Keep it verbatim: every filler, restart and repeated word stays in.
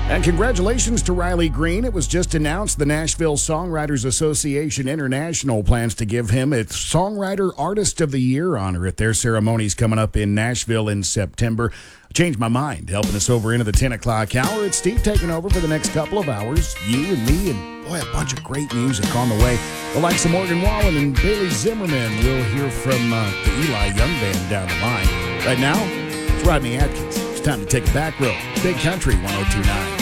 And congratulations to Riley Green. It was just announced the Nashville Songwriters Association International plans to give him its Songwriter Artist of the Year honor at their ceremonies coming up in Nashville in September. Changed my mind. Helping us over into the ten o'clock hour. It's Steve taking over for the next couple of hours. You and me and, boy, a bunch of great music on the way. The likes of Morgan Wallen and Bailey Zimmerman. We'll hear from uh, the Eli Young Band down the line. Right now, it's Rodney Atkins. It's time to take a back road. Big Country one oh two point nine.